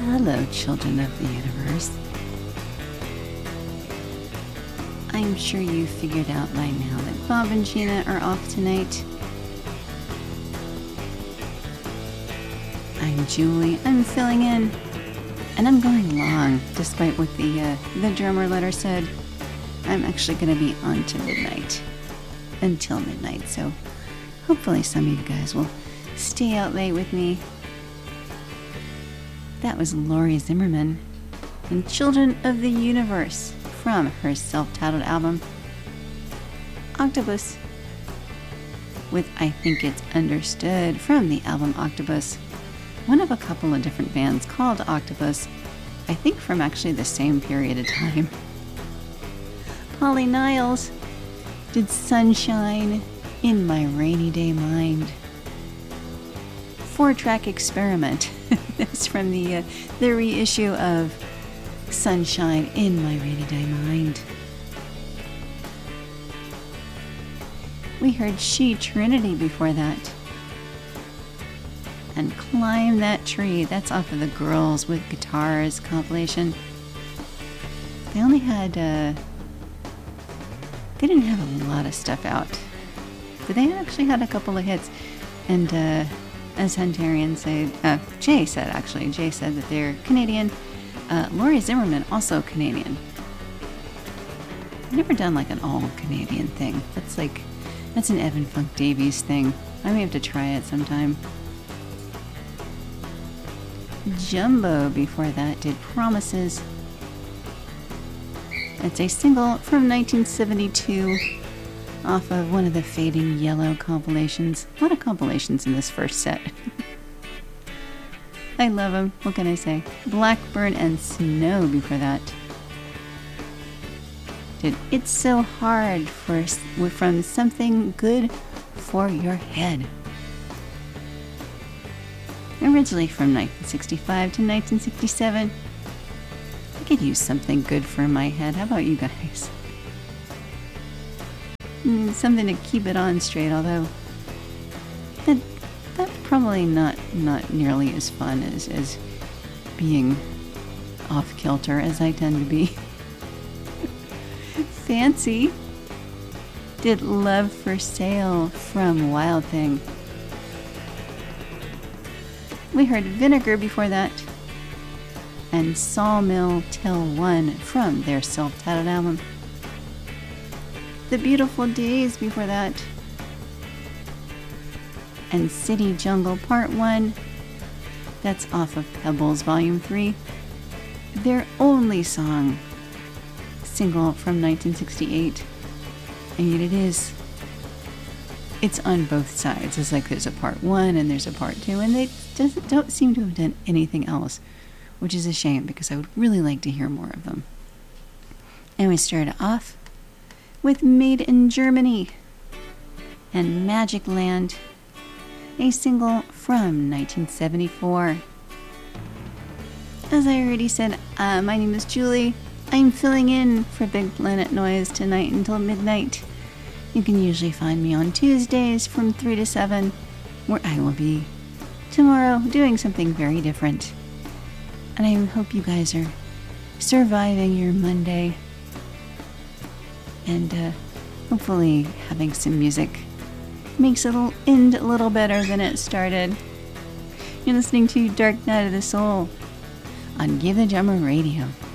Hello, children of the universe. I'm sure you figured out by now that Bob and Gina are off tonight. I'm Julie. I'm filling in. And I'm going long, despite what the drummer letter said. I'm actually going to be on to midnight. Until midnight, so hopefully some of you guys will stay out late with me. That was Lori Zimmerman and Children of the Universe from her self-titled album, Octopus, with I Think It's Understood from the album Octopus, one of a couple of different bands called Octopus, I think from actually the same period of time. Polly Niles did Sunshine in My Rainy Day Mind. 4-track experiment. That's from the reissue of Sunshine in My Rainy Day Mind. We heard She Trinity before that. And Climb That Tree. That's off of the Girls with Guitars compilation. They only had, they didn't have a lot of stuff out. But they actually had a couple of hits. And, as Huntarian said, Jay said that they're Canadian. Lori Zimmerman, also Canadian. I've never done like an all Canadian thing. That's an Evan Funk Davies thing. I may have to try it sometime. Jumbo before that did Promises. It's a single from 1972 off of one of the Fading Yellow compilations. A lot of compilations in this first set. I love them. What can I say? Blackburn and Snow before that. Did It's So Hard from Something Good for Your Head. Originally from 1965 to 1967. I could use something good for my head. How about you guys? Something to keep it on straight, although that's probably not nearly as fun as being off kilter as I tend to be. Fancy did Love for Sale from Wild Thing. We heard Vinegar before that, and Sawmill Till 1 from their self-titled album. The Beautiful Days before that, and City Jungle Part 1, that's off of Pebbles Volume 3, their only single from 1968, and yet it's on both sides. It's like there's a part 1 and there's a part 2, and they don't seem to have done anything else, which is a shame because I would really like to hear more of them. And we started off with Made in Germany and Magic Land, a single from 1974. As I already said, my name is Julie. I'm filling in for Big Planet Noise tonight until midnight. You can usually find me on Tuesdays from 3 to 7, where I will be tomorrow doing something very different. And I hope you guys are surviving your Monday and hopefully having some music makes it end a little better than it started. You're listening to Dark Night of the Soul on Give the Drummer Radio.